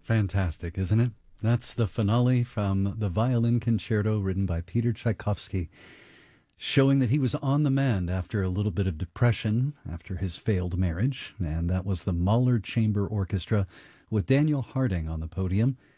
Fantastic, isn't it? That's the finale from the violin concerto written by Peter Tchaikovsky, showing that he was on the mend after a little bit of depression after his failed marriage. And that was the Mahler Chamber Orchestra with Daniel Harding on the podium.